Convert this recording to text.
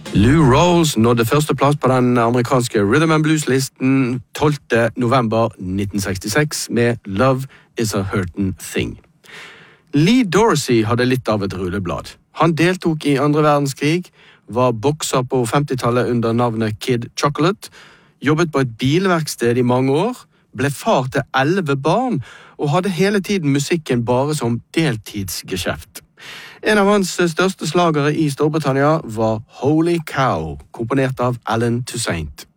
Lou Rawls nådde førsteplass på den amerikanske Rhythm and Blues-listen 12. november 1966 med Love is a Hurtin' Thing. Lee Dorsey hadde litt av et rulleblad. Han deltok i andre verdenskrig, var bokser på 50-tallet under navnet Kid Chocolate, jobbet på et bilverksted i mange år, ble far til 11 barn og hadde hele tiden musikken bare som deltidsgeskjeft. En av hans største slagere i Storbritannia var Holy Cow, komponert av Alan Toussaint.